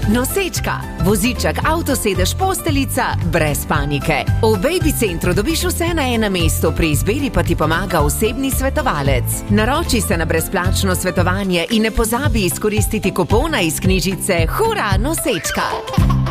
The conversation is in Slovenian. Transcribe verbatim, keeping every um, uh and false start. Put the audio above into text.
Nosečka, voziček, avtosedež, posteljica, brez panike. V Baby Centru dobiš vse na enem mestu, pri izbiri pa ti pomaga osebni svetovalec. Naroči se na brezplačno svetovanje in ne pozabi izkoristiti kupona iz knjižice Hura, nosečka!